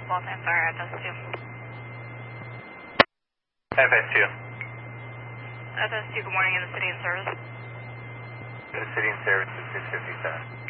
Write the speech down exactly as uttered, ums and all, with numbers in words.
Los Angeles Fire, F S two. F S two. F S two, good morning, in the city in service. The city in service is six fifty-seven.